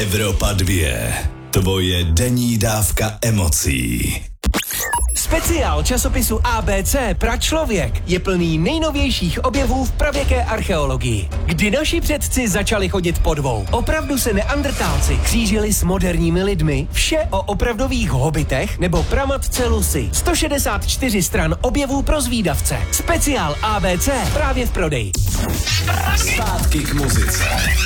Evropa 2. Tvoje denní dávka emocí. Speciál časopisu ABC Pračlověk je plný nejnovějších objevů v pravěké archeologii. Kdy naši předci začali chodit po dvou. Opravdu se neandrtálci křížili s moderními lidmi? Vše o opravdových hobitech nebo pramatce Lucy. 164 stran objevů pro zvídavce. Speciál ABC právě v prodeji. Zpátky k muzice.